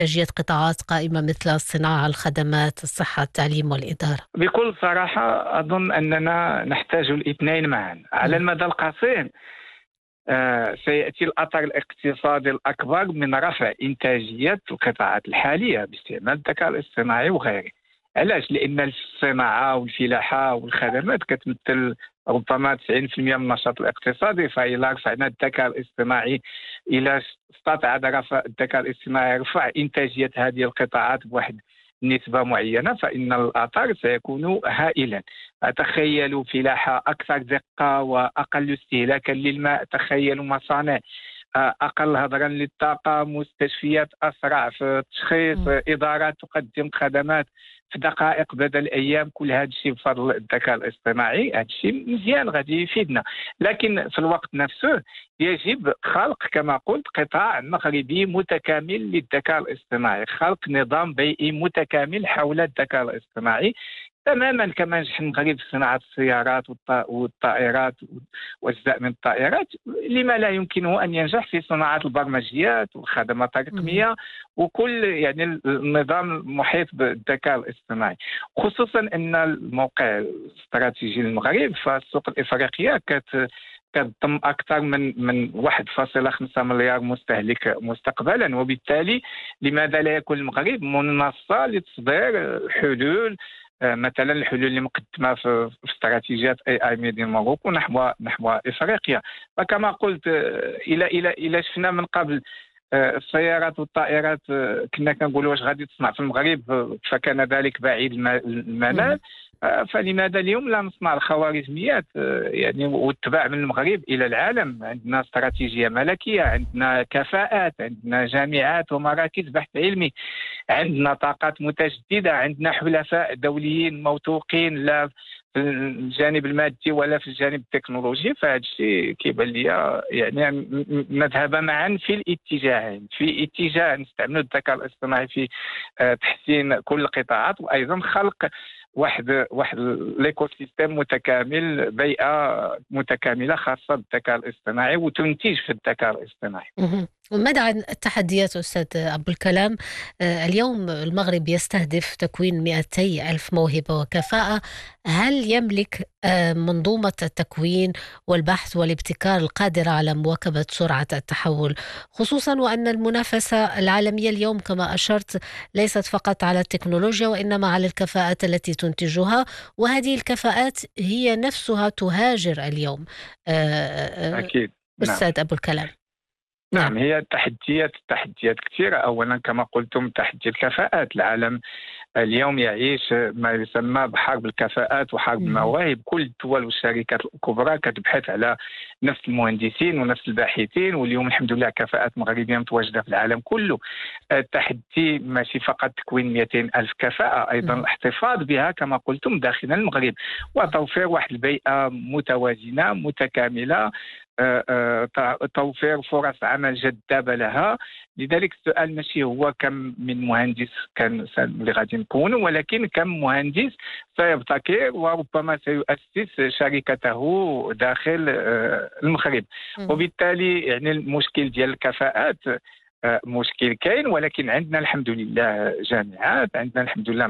إنتاجية قطاعات قائمة مثل الصناعة، الخدمات، الصحة، التعليم والإدارة؟ بكل صراحة أظن أننا نحتاج الاثنين معا على مم. المدى القصير. سيأتي الأثر الاقتصادي الأكبر من رفع إنتاجية القطاعات الحالية باستعمال الذكاء الاصطناعي وغيره. علاش؟ لأن الصناعة والفلاحة والخدمات كتمثل ربما 90% من النشاط الاقتصادي، فإلا رفعنا الذكاء الاصطناعي، إلى استطاع الذكاء الاصطناعي رفع إنتاجية هذه القطاعات بواحد نسبة معينة، فإن الآثار سيكون هائلا. تخيلوا فلاحة أكثر دقة وأقل استهلاكا للماء، تخيلوا مصانع أقل هدرا للطاقة، مستشفيات أسرع في التشخيص، مم. إدارات تقدم خدمات في دقائق بدل أيام. كل هذا الشيء بفضل الذكاء الاصطناعي. هذا الشيء مزيان غادي يفيدنا، لكن في الوقت نفسه يجب خلق كما قلت قطاع مغربي متكامل للذكاء الاصطناعي، خلق نظام بيئي متكامل حول الذكاء الاصطناعي، تماما كما نجح المغرب في صناعة السيارات والطائرات وأجزاء من الطائرات. لما لا يمكنه أن ينجح في صناعة البرمجيات والخدمات مم. الرقمية وكل النظام المحيط بالذكاء الاصطناعي؟ خصوصا أن الموقع الاستراتيجي للمغرب فالسوق الإفريقية كتضم أكثر من 1.5 مليار مستهلك مستقبلا، وبالتالي لماذا لا يكون المغرب منصة لتصدير حلول، مثلا الحلول اللي مقدمه في استراتيجيات اي ميدين موروكو نحو افريقيا. فكما قلت، الى شفنا من قبل السيارات والطائرات، كنا كنقولوا واش غادي تصنع في المغرب، فكان ذلك بعيد المنال. مم. فلماذا اليوم لا نصنع الخوارزميات واتباع من المغرب الى العالم؟ عندنا استراتيجيه ملكيه، عندنا كفاءات، عندنا جامعات ومراكز بحث علمي، عندنا طاقات متجدده، عندنا حلفاء دوليين موثوقين، لا في الجانب المادي ولا في الجانب التكنولوجي. فهذا الشيء كيبان لي نذهب معا في الاتجاهين، في اتجاه نستعمل الذكاء الاصطناعي في تحسين كل القطاعات، وايضا خلق واحد ليكو سيستيم متكامل، بيئه متكامله خاصه بالذكاء الاصطناعي وتنتج في الذكاء الاصطناعي. مهم. وماذا عن التحديات أستاذ أبو الكلام؟ اليوم المغرب يستهدف تكوين 200 ألف موهبة وكفاءة. هل يملك منظومة التكوين والبحث والابتكار القادرة على مواكبة سرعة التحول، خصوصا وأن المنافسة العالمية اليوم كما أشرت ليست فقط على التكنولوجيا وإنما على الكفاءات التي تنتجها، وهذه الكفاءات هي نفسها تهاجر اليوم. اكيد. نعم. أستاذ أبو الكلام. نعم. نعم، هي تحديات كثيرة. أولا كما قلتم تحدي الكفاءات. العالم اليوم يعيش ما يسمى بحرب الكفاءات وحرب مهم. المواهب. كل الدول والشركات الكبرى كتبحث على نفس المهندسين ونفس الباحثين، واليوم الحمد لله كفاءات مغربية متواجدة في العالم كله. التحدي ماشي فقط تكوين 200 ألف كفاءة، أيضا مهم. الاحتفاظ بها كما قلتم داخل المغرب، وتوفير واحد البيئة متوازنة متكاملة، توفير فرص عمل جذابة لها. لذلك السؤال ماشي هو كم من مهندس كان اللي غادي نكونوا، ولكن كم مهندس سيبتكر وربما سيؤسس شركته داخل المغرب. مهم. وبالتالي يعني المشكل ديال الكفاءات مشكل كاين، ولكن عندنا الحمد لله جامعات، عندنا الحمد لله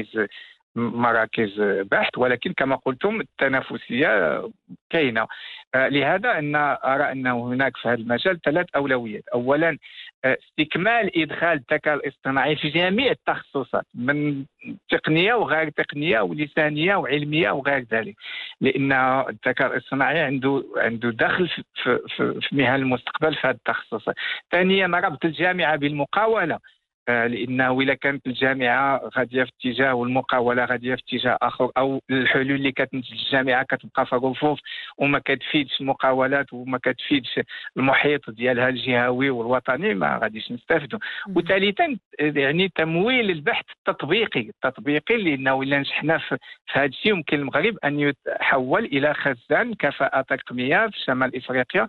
مراكز بحث، ولكن كما قلتم التنافسية كاينة. لهذا أرى أنه هناك في هذا المجال 3 أولويات. أولا استكمال إدخال الذكاء الاصطناعي في جميع التخصصات، من تقنية وغير تقنية ولسانية وعلمية وغير ذلك، لأن الذكاء الاصطناعي عنده دخل في مهن المستقبل في هذه التخصصات. ثانيا ربط الجامعة بالمقاولة، لانه اذا كانت الجامعه غاديه في اتجاه والمقاوله غاديه في اتجاه اخر، او الحلول اللي كتنتج الجامعه كتبقى في الرفوف وما كتفيدش المقاولات وما كتفيدش المحيط ديالها الجهوي والوطني، ما غاديش نستافدوا. مهم. وثالثا يعني تمويل البحث التطبيقي، لانه الا نجحنا في هذا الشيء يمكن المغرب ان يتحول الى خزان كفاءات رقميه في شمال افريقيا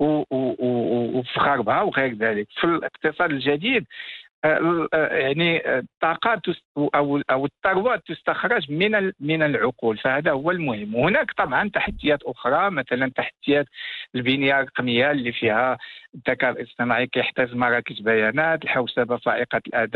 وفي غربها وغير ذلك. في الاقتصاد الجديد يعني الطاقات او الثروه تستخرج من العقول، فهذا هو المهم. وهناك طبعا تحديات اخرى، مثلا تحديات البنيه الرقميه اللي فيها الذكاء الاصطناعي كيحتاج مراكز بيانات، الحوسبه فائقه الاداء.